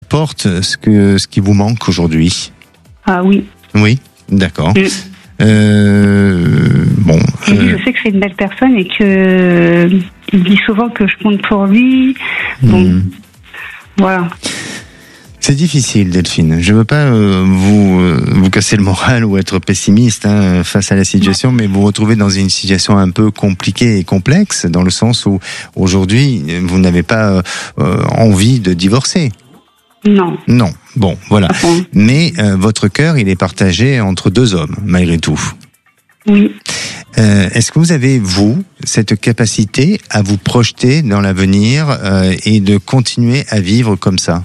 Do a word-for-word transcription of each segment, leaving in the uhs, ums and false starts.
apporte ce que ce qui vous manque aujourd'hui? Ah oui. Oui, d'accord. Mm. Euh, bon. Et Euh... je sais que c'est une belle personne et que il dit souvent que je compte pour lui. Bon, Mm. voilà. C'est difficile, Delphine. Je veux pas euh, vous euh, vous casser le moral ou être pessimiste hein, face à la situation, mais vous vous retrouvez dans une situation un peu compliquée et complexe, dans le sens où aujourd'hui vous n'avez pas euh, envie de divorcer. Non. Non. Bon, voilà. Ah bon. Mais euh, votre cœur, il est partagé entre deux hommes, malgré tout. Oui. Euh, est-ce que vous avez, vous, cette capacité à vous projeter dans l'avenir euh, et de continuer à vivre comme ça?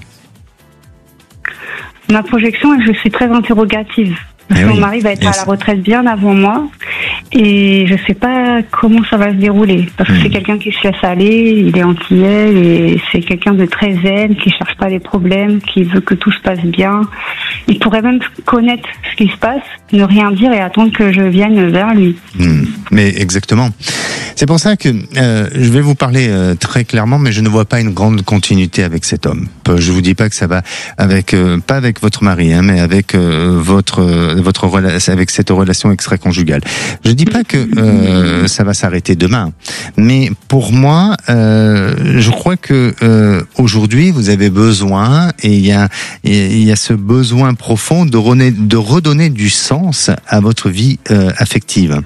Ma projection, je suis très interrogative. Parce Eh que oui. mon mari va être Yes. à la retraite bien avant moi. Et je sais pas comment ça va se dérouler. Parce que Mm. c'est quelqu'un qui se laisse aller, il est antillais, et c'est quelqu'un de très zen, qui cherche pas les problèmes, qui veut que tout se passe bien. Il pourrait même connaître ce qui se passe, ne rien dire et attendre que je vienne vers lui. Hmm, mais exactement. C'est pour ça que euh, je vais vous parler euh, très clairement, mais je ne vois pas une grande continuité avec cet homme. Je vous dis pas que ça va avec, euh, pas avec votre mari, hein, mais avec euh, votre euh, votre relation, avec cette relation extra-conjugale. Je dis pas que euh, ça va s'arrêter demain, mais pour moi, euh, je crois que euh, aujourd'hui vous avez besoin, et il y a il y a ce besoin profond de redonner, de redonner du sens à votre vie euh, affective.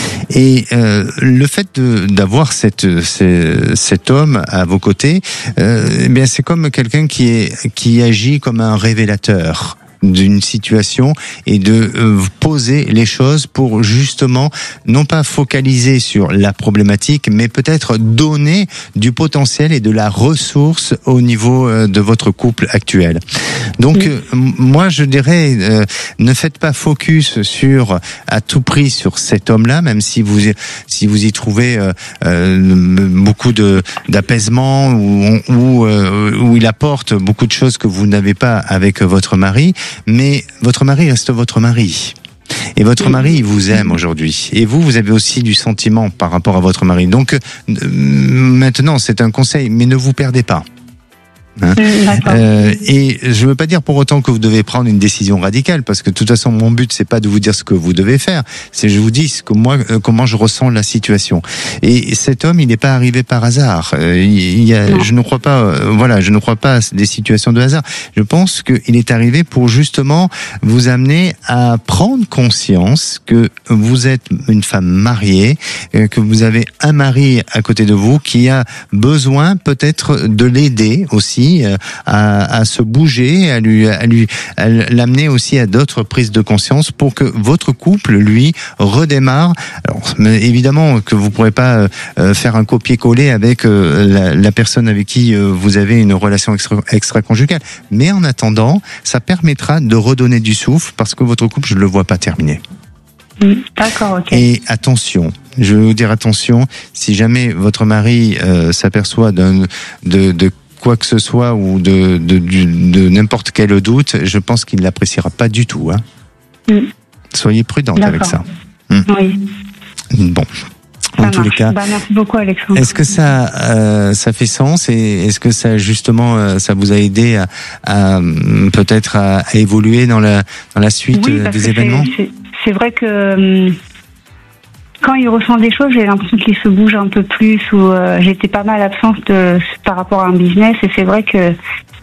Et euh, le fait de, d'avoir cette, cette, cet homme à vos côtés, euh, eh bien c'est comme quelqu'un qui est qui agit comme un révélateur d'une situation et de euh, poser les choses pour justement non pas focaliser sur la problématique, mais peut-être donner du potentiel et de la ressource au niveau euh, de votre couple actuel. Donc Oui. euh, moi je dirais euh, ne faites pas focus sur à tout prix sur cet homme-là, même si vous si vous y trouvez euh, euh, beaucoup de d'apaisement ou où, euh, où il apporte beaucoup de choses que vous n'avez pas avec votre mari. Mais votre mari reste votre mari. Et votre mari, il vous aime aujourd'hui. Et vous, vous avez aussi du sentiment par rapport à votre mari. Donc, euh, maintenant, c'est un conseil, mais ne vous perdez pas. Hein D'accord. Euh, et je veux pas dire pour autant que vous devez prendre une décision radicale, parce que de toute façon mon but c'est pas de vous dire ce que vous devez faire, c'est je vous dis ce que moi euh, comment je ressens la situation. Et cet homme il n'est pas arrivé par hasard. Euh, il y a, je ne crois pas, euh, voilà, je ne crois pas à des situations de hasard. Je pense qu'il est arrivé pour justement vous amener à prendre conscience que vous êtes une femme mariée, euh, que vous avez un mari à côté de vous qui a besoin peut-être de l'aider aussi. À, à se bouger, à lui, à lui, à l'amener aussi à d'autres prises de conscience pour que votre couple, lui, redémarre. Alors, mais évidemment que vous pourrez pas euh, faire un copier-coller avec euh, la, la personne avec qui euh, vous avez une relation extra, extra-conjugale. Mais en attendant, ça permettra de redonner du souffle parce que votre couple, je ne le vois pas terminé. D'accord, ok. Et attention, je vais vous dire attention, si jamais votre mari euh, s'aperçoit d'un, de, de quoi que ce soit ou de, de, de, de n'importe quel doute, je pense qu'il ne l'appréciera pas du tout. Hein. Mm. Soyez prudente D'accord. avec ça. Mm. Oui. Bon. Ça en marche. tous les cas, bah, merci beaucoup, Alexandre. Est-ce que ça, euh, ça fait sens et est-ce que ça justement, euh, ça vous a aidé à, à peut-être à, à évoluer dans la dans la suite oui, des que événements? c'est, c'est, c'est vrai que hum, quand il ressent des choses, j'ai l'impression qu'il se bouge un peu plus. Ou euh, j'étais pas mal absente de, par rapport à un business et c'est vrai que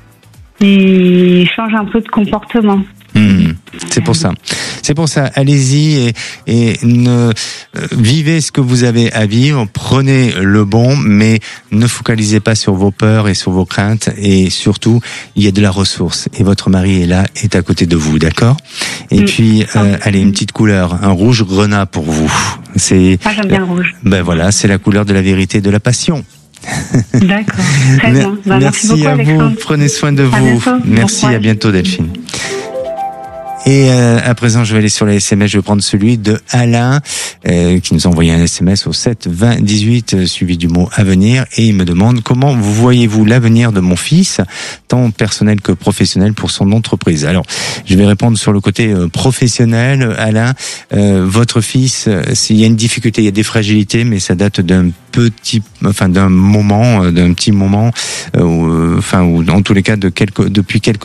il change un peu de comportement. Mmh, c'est pour ça. C'est pour ça. Allez-y et, et ne, euh, vivez ce que vous avez à vivre. Prenez le bon, mais ne focalisez pas sur vos peurs et sur vos craintes. Et surtout, il y a de la ressource. Et votre mari est là, est à côté de vous, d'accord? Et mmh. puis, euh, allez, une petite couleur, un rouge grenat pour vous. C'est. Ah, j'aime bien le rouge. Ben voilà, c'est la couleur de la vérité, de la passion. D'accord. Très bien. Bah, merci, merci beaucoup, à Alexandre. vous. Prenez soin de à vous. Bientôt. Merci. Bon à bientôt, Delphine. Et euh, à présent, je vais aller sur les S M S. Je vais prendre celui de Alain euh, qui nous a envoyé un S M S au sept vingt dix-huit euh, suivi du mot avenir et il me demande comment vous voyez-vous l'avenir de mon fils, tant personnel que professionnel pour son entreprise. Alors, je vais répondre sur le côté euh, professionnel. Alain, euh, votre fils, euh, s'il y a une difficulté, il y a des fragilités, mais ça date d'un petit, enfin d'un moment, euh, d'un petit moment, euh, enfin ou en tous les cas de quelques, depuis quelques